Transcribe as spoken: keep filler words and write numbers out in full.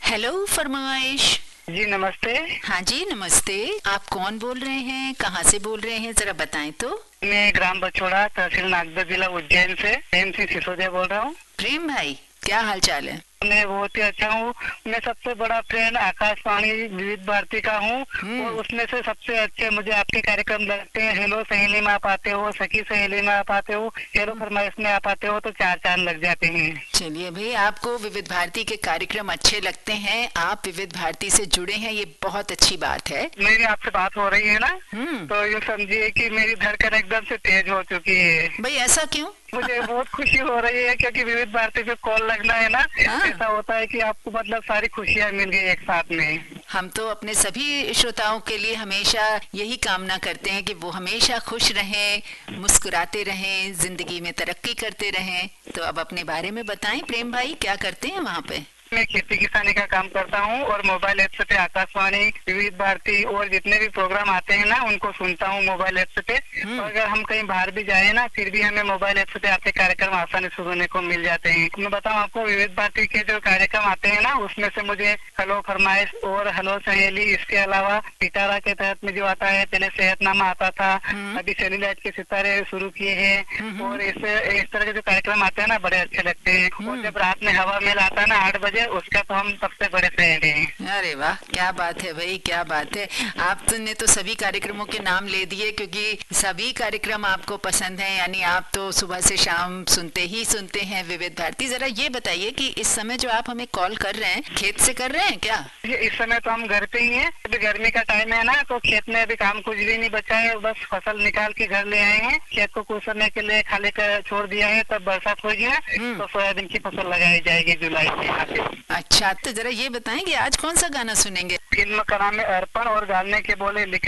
Hello फरमाइश। जी नमस्ते। हाँ जी नमस्ते। आप कौन बोल रहे हैं, कहाँ से बोल रहे हैं, जरा बताएं तो। मैं ग्राम बछोड़ा, तहसील नागदा, जिला उज्जैन से एम सी सिसोदिया बोल रहा हूँ। प्रेम भाई, क्या हाल चाल है? मैं बहुत ही अच्छा हूँ। मैं सबसे बड़ा फैन आकाशवाणी विविध भारती का हूँ और उसमें से सबसे अच्छे मुझे आपके कार्यक्रम लगते हैं। हेलो सहेली में आप आते हो, सखी सहेली में आप आते हो, हेलो फरमाइश में आप आते हो, तो चार चांद लग जाते हैं। चलिए भाई, आपको विविध भारती के कार्यक्रम अच्छे लगते हैं, आप विविध भारती से जुड़े हैं, ये बहुत अच्छी बात है। मेरी आपसे बात हो रही है ना, तो ये समझिए कि मेरी धड़कन एकदम से तेज हो चुकी है। भाई ऐसा क्यों? मुझे बहुत खुशी हो रही है क्योंकि विविध भारती पे कॉल लगना है ना। हाँ। ऐसा होता है कि आपको मतलब सारी खुशियाँ मिल गई एक साथ में। हम तो अपने सभी श्रोताओं के लिए हमेशा यही कामना करते हैं कि वो हमेशा खुश रहें, मुस्कुराते रहें, जिंदगी में तरक्की करते रहें। तो अब अपने बारे में बताएं प्रेम भाई, क्या करते हैं वहाँ पे? मैं खेती किसानी का काम करता हूँ और मोबाइल ऐप्स पे आकाशवाणी, विविध भारती और जितने भी प्रोग्राम आते हैं ना उनको सुनता हूँ मोबाइल ऐप्स पे। और अगर हम कहीं बाहर भी जाए ना फिर भी हमें मोबाइल ऐप्स पे आपके कार्यक्रम आसानी से सुनने को मिल जाते हैं। मैं बताऊँ आपको, विविध भारती के जो कार्यक्रम आते हैं ना उसमें से मुझे हेलो फरमाइश और हेलो सहेली, इसके अलावा पिटारा के तहत में जो आता है, पहले सेहतनामा आता था, अभी सैटेलाइट के सितारे शुरू किए हैं और इस इस तरह के जो कार्यक्रम आते हैं ना बड़े अच्छे लगते हैं। और जब रात में हवा मेल आता है ना आठ बजे, उसका तो हम सबसे बड़े फैन हैं। अरे वाह, क्या बात है भाई, क्या बात है। आपने तो सभी कार्यक्रमों के नाम ले दिए क्योंकि सभी कार्यक्रम आपको पसंद हैं, यानी आप तो सुबह से शाम सुनते ही सुनते हैं विविध भारती। जरा ये बताइए कि इस समय जो आप हमें कॉल कर रहे हैं, खेत से कर रहे हैं क्या? इस समय तो हम घर पे ही हैं। अभी गर्मी का टाइम है ना, तो खेत में अभी काम कुछ भी नहीं बचा है, बस फसल निकाल के घर ले आए हैं। खेत को कुछ समय के लिए खाली कर छोड़ दिया है, तब बरसात हो गया तो सोयाबीन की फसल लगाई जाएगी जुलाई में यहाँ पे। अच्छा, तो जरा ये बताएं कि आज कौन सा गाना सुनेंगे? फिल्म करा में अर्पण और गाने के बोले लिखे